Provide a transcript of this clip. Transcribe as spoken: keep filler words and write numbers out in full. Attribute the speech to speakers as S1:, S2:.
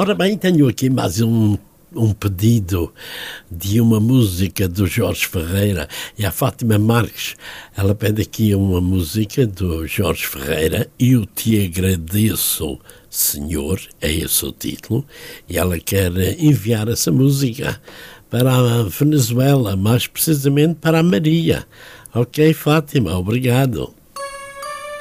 S1: Ora bem, tenho aqui mais um, um pedido de uma música do Jorge Ferreira e a Fátima Marques. Ela pede aqui uma música do Jorge Ferreira, Eu Te Agradeço, Senhor, é esse o título, e ela quer enviar essa música para a Venezuela, mais precisamente para a Maria. Ok, Fátima, obrigado.